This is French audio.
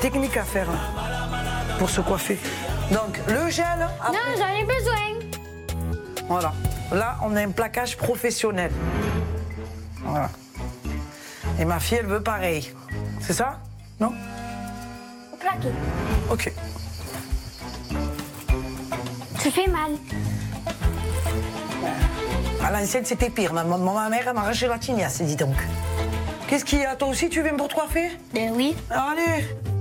technique à faire pour se coiffer. Donc, le gel... Après... Non, j'en ai besoin. Voilà. Là, on a un plaquage professionnel. Voilà. Et ma fille, elle veut pareil. C'est ça? Non? Plaqué. Ok. Ça fait mal. À l'ancienne, c'était pire. Ma mère, elle m'a arraché la tignasse, dis donc. Qu'est-ce qu'il y a? Toi aussi, tu viens pour te coiffer? Ben oui. Allez.